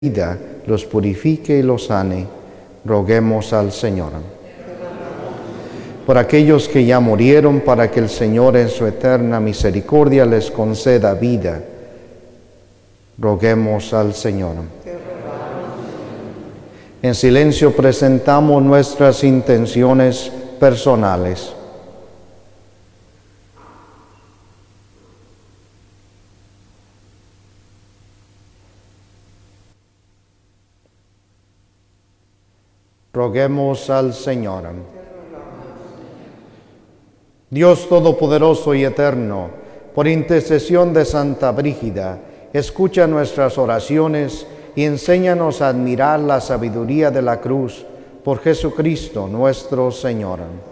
vida los purifique y los sane, roguemos al Señor. Por aquellos que ya murieron, para que el Señor en su eterna misericordia les conceda vida, roguemos al Señor. En silencio presentamos nuestras intenciones personales. Roguemos al Señor. Dios Todopoderoso y Eterno, por intercesión de Santa Brígida, escucha nuestras oraciones y enséñanos a admirar la sabiduría de la cruz por Jesucristo nuestro Señor.